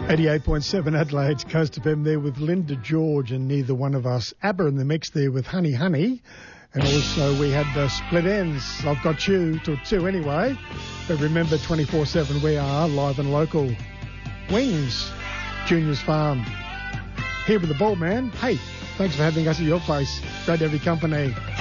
88.7 Adelaide's Coast FM there with Linda George and Neither One of Us. ABBA in the mix there with Honey Honey. And also we had Split Ends, I've Got You, till 2 anyway. But remember 24/7 we are live and local. Wings, Junior's Farm. Here with the ball man. Hey, thanks for having us at your place. Great to have your company.